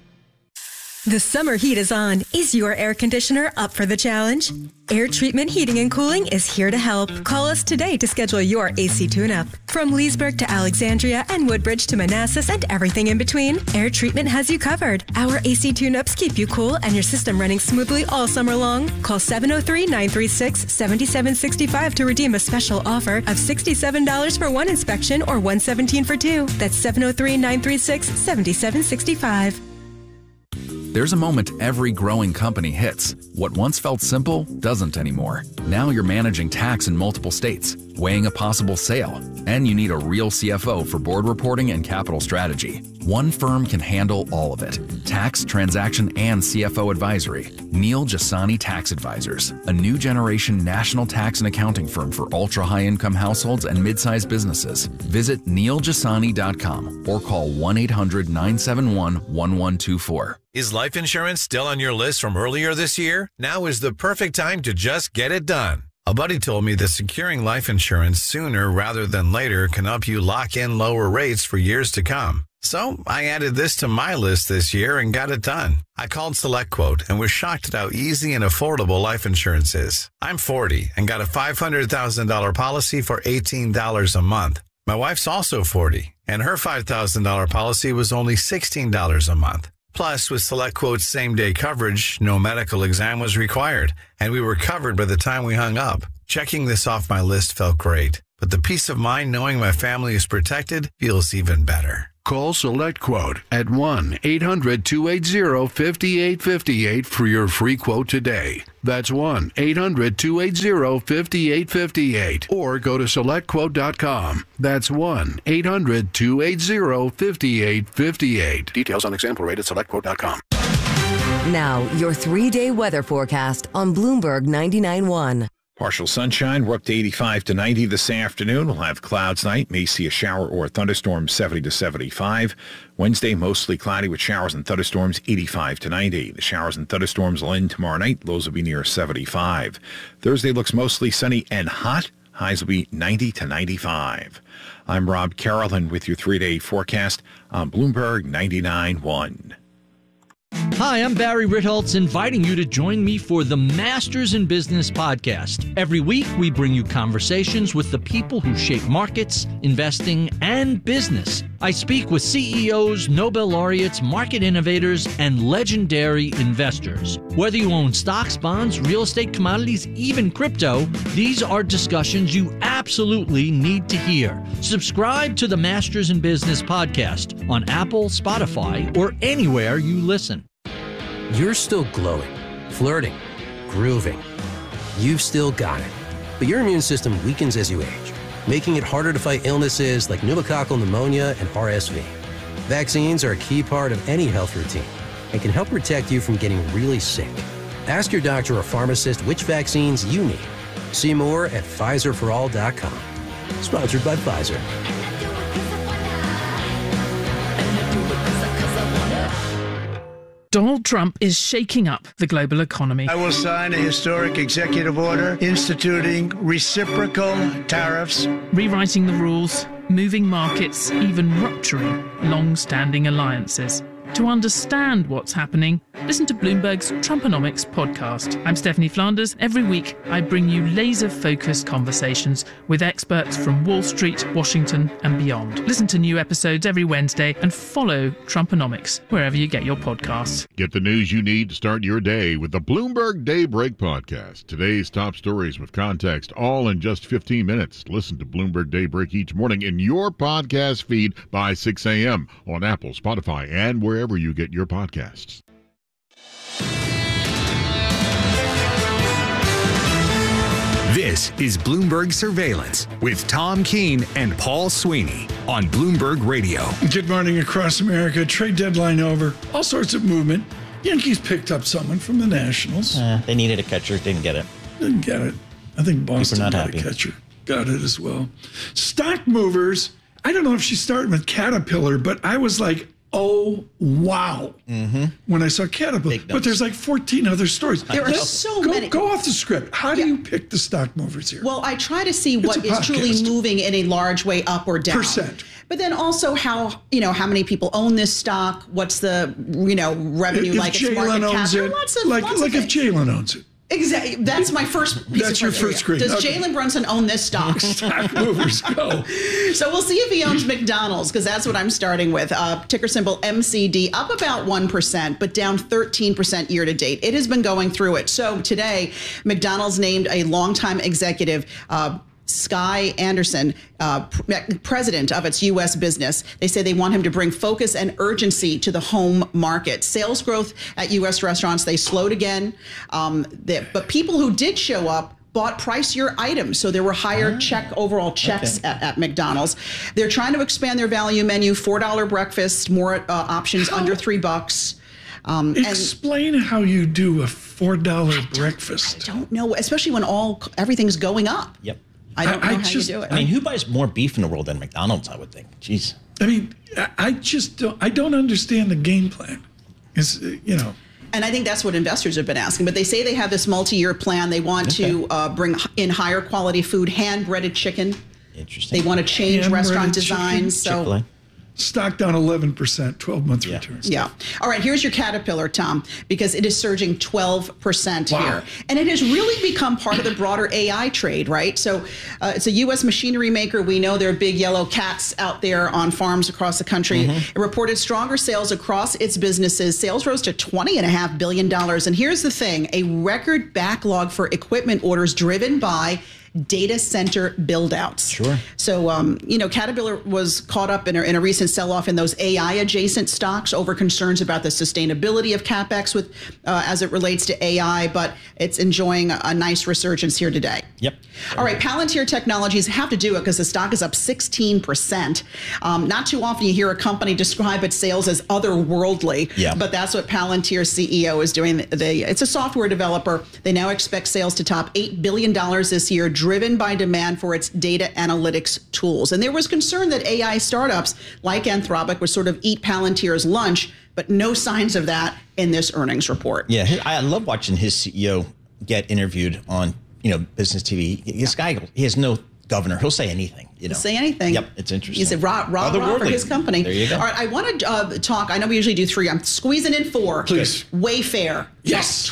The summer heat is on. Is your air conditioner up for the challenge? Air Treatment Heating and Cooling is here to help. Call us today to schedule your AC tune-up. From Leesburg to Alexandria and Woodbridge to Manassas and everything in between, Air Treatment has you covered. Our AC tune-ups keep you cool and your system running smoothly all summer long. Call 703-936-7765 to redeem a special offer of $67 for one inspection or $117 for two. That's 703-936-7765. There's a moment every growing company hits. What once felt simple doesn't anymore. Now you're managing tax in multiple states, weighing a possible sale, and you need a real CFO for board reporting and capital strategy. One firm can handle all of it. Tax, transaction, and CFO advisory. Neil Jasani Tax Advisors, a new generation national tax and accounting firm for ultra-high income households and mid-sized businesses. Visit neiljasani.com or call 1-800-971-1124. Is life insurance still on your list from earlier this year? Now is the perfect time to just get it done. A buddy told me that securing life insurance sooner rather than later can help you lock in lower rates for years to come. So I added this to my list this year and got it done. I called SelectQuote and was shocked at how easy and affordable life insurance is. I'm 40 and got a $500,000 policy for $18 a month. My wife's also 40 and her $5,000 policy was only $16 a month. Plus, with SelectQuote's same-day coverage, no medical exam was required, and we were covered by the time we hung up. Checking this off my list felt great, but the peace of mind knowing my family is protected feels even better. Call SelectQuote at 1-800-280-5858 for your free quote today. That's 1-800-280-5858. Or go to SelectQuote.com. That's 1-800-280-5858. Details on example rate at SelectQuote.com. Now, your 3-day weather forecast on Bloomberg 99.1. Partial sunshine. We're up to 85 to 90 this afternoon. We'll have clouds tonight. May see a shower or a thunderstorm, 70 to 75. Wednesday, mostly cloudy with showers and thunderstorms, 85 to 90. The showers and thunderstorms will end tomorrow night. Lows will be near 75. Thursday looks mostly sunny and hot. Highs will be 90 to 95. I'm Rob Carroll, and with your 3-day forecast on Bloomberg 99.1. Hi, I'm Barry Ritholtz, inviting you to join me for the Masters in Business podcast. Every week, we bring you conversations with the people who shape markets, investing, and business. I speak with CEOs, Nobel laureates, market innovators, and legendary investors. Whether you own stocks, bonds, real estate, commodities, even crypto, these are discussions you absolutely need to hear. Subscribe to the Masters in Business podcast on Apple, Spotify, or anywhere you listen. You're still glowing, flirting, grooving. You've still got it. But your immune system weakens as you age, making it harder to fight illnesses like pneumococcal pneumonia and RSV. Vaccines are a key part of any health routine and can help protect you from getting really sick. Ask your doctor or pharmacist which vaccines you need. See more at PfizerForAll.com. Sponsored by Pfizer. Donald Trump is shaking up the global economy. I will sign a historic executive order instituting reciprocal tariffs, rewriting the rules, moving markets, even rupturing long-standing alliances. To understand what's happening, listen to Bloomberg's Trumponomics podcast. I'm Stephanie Flanders. Every week, I bring you laser-focused conversations with experts from Wall Street, Washington, and beyond. Listen to new episodes every Wednesday and follow Trumponomics wherever you get your podcasts. Get the news you need to start your day with the Bloomberg Daybreak podcast. Today's top stories with context, all in just 15 minutes. Listen to Bloomberg Daybreak each morning in your podcast feed by 6 a.m. on Apple, Spotify, and wherever you get your podcasts. This is Bloomberg Surveillance with Tom Keene and Paul Sweeney on Bloomberg Radio. Good morning across America. Trade deadline over. All sorts of movement. Yankees picked up someone from the Nationals. They needed a catcher. Didn't get it. Didn't get it. I think Boston not got happy. a catcher. Got it as well. Stock movers. I don't know if she started with Caterpillar, but I was like, oh, wow. When I saw Caterpillar. But there's like 14 other stories. There are so many. Go off the script. How do you pick the stock movers here? Well, I try to see It's what a is truly podcast. moving in a large way up or down. Percent. But then also how many people own this stock, what's the, revenue If like, its Jalen market cap. owns There are it, lots of like things. if Jalen owns it. Exactly. That's my first piece That's of your criteria. first screen. Does Okay. Jalen Brunson own this stock? Stock movers, go. So we'll see if he owns McDonald's, because that's what I'm starting with. Ticker symbol MCD, up about 1%, but down 13% year to date. It has been going through it. So today, McDonald's named a longtime executive, Sky Anderson, president of its U.S. business. They say they want him to bring focus and urgency to the home market. Sales growth at U.S. restaurants, they slowed again. But people who did show up bought pricier items. So there were higher overall checks at McDonald's. They're trying to expand their value menu, $4 breakfast, more options under $3. Explain how you do a $4 breakfast. I don't know, especially when everything's going up. Yep. I don't know how you do it. I mean, who buys more beef in the world than McDonald's, I would think? Jeez. I mean, I don't understand the game plan. And I think that's what investors have been asking. But they say they have this multi-year plan. They want to bring in higher quality food, hand-breaded chicken. Interesting. They want to change restaurant designs. Chick-fil-A. Stock down 11%, 12-month returns. Yeah. All right, here's your Caterpillar, Tom, because it is surging 12% here. And it has really become part of the broader AI trade, right? So it's a U.S. machinery maker. We know there are big yellow cats out there on farms across the country. It reported stronger sales across its businesses. Sales rose to $20.5 billion. And here's the thing, a record backlog for equipment orders driven by data center build-outs. Sure. So, Caterpillar was caught up in a recent sell-off in those AI-adjacent stocks over concerns about the sustainability of CapEx as it relates to AI, but it's enjoying a nice resurgence here today. Yep. All right, Palantir Technologies, have to do it because the stock is up 16%. Not too often you hear a company describe its sales as otherworldly, but that's what Palantir CEO is doing. It's a software developer. They now expect sales to top $8 billion this year, driven by demand for its data analytics tools. And there was concern that AI startups like Anthropic would sort of eat Palantir's lunch, but no signs of that in this earnings report. Yeah, I love watching his CEO get interviewed on business TV. This guy, he has no governor. He'll say anything. He'll say anything. Yep, it's interesting. He's a rah for his company. There you go. All right, I want to talk. I know we usually do 3. I'm squeezing in 4. Please. Wayfair. Yes.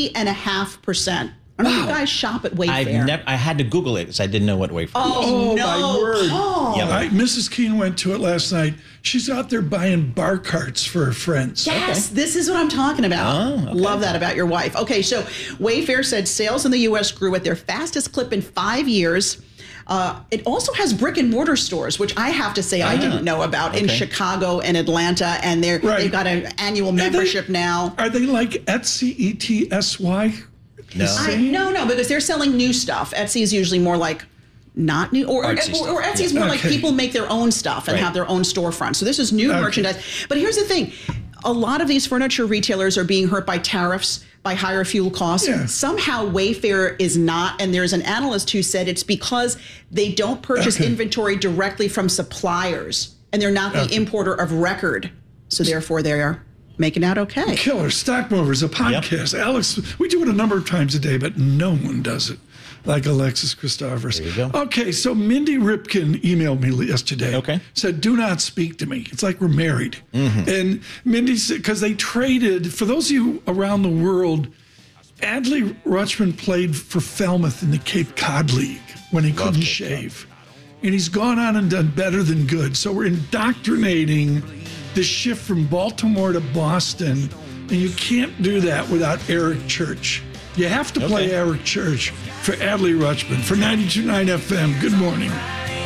20.5%. I don't know if you guys shop at Wayfair. I had to Google it because I didn't know what Wayfair was. Oh, no. My word. Paul. Mrs. Keene went to it last night. She's out there buying bar carts for her friends. Yes, this is what I'm talking about. Oh, okay. Love that about your wife. Okay, so Wayfair said sales in the U.S. grew at their fastest clip in 5 years. It also has brick and mortar stores, which I have to say I didn't know about in Chicago and Atlanta, and they've got an annual membership now. Are they like Etsy, ETSY? No, because they're selling new stuff. Etsy is usually more like not new, or Etsy is more like people make their own stuff and have their own storefront. So this is new merchandise. But here's the thing. A lot of these furniture retailers are being hurt by tariffs, by higher fuel costs. Somehow Wayfair is not, and there's an analyst who said it's because they don't purchase inventory directly from suppliers, and they're not the importer of record. So therefore they are making out okay. Killer. Stock Movers, a podcast. Alex, we do it a number of times a day, but no one does it like Alexis Christophers. There you go. Okay, so Mindy Ripken emailed me yesterday. Said, do not speak to me. It's like we're married. And Mindy said, because they traded, for those of you around the world, Adley Rutschman played for Falmouth in the Cape Cod League when he couldn't shave. And he's gone on and done better than good. So we're indoctrinating the shift from Baltimore to Boston, and you can't do that without Eric Church. You have to play Eric Church for Adley Rutschman for 92.9 FM. Good morning.